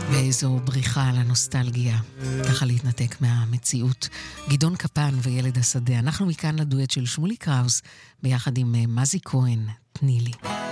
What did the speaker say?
ואיזו בריחה לנוסטלגיה, ככה להתנתק מהמציאות. גדעון קפן וילד השדה. אנחנו מכאן לדואט של שמולי קראוס, ביחד עם מזי כהן, תני לי.